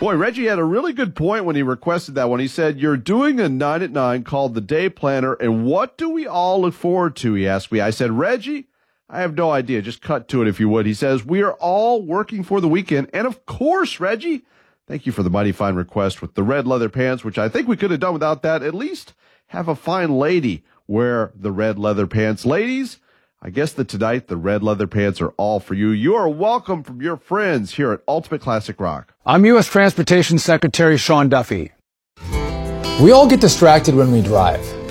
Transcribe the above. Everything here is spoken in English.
Boy, Reggie had a really good point when he requested that one. He said, you're doing a 9 at 9 called The Day Planner, and what do we all look forward to, he asked me. I said, Reggie, I have no idea. Just cut to it if you would. He says, we are all working for the weekend, and of course, Reggie, thank you for the mighty fine request with the red leather pants, which I think we could have done without that. At least have a fine lady wear the red leather pants. Ladies, I guess that tonight the red leather pants are all for you. You are welcome from your friends here at Ultimate Classic Rock. I'm U.S. Transportation Secretary Sean Duffy. We all get distracted when we drive.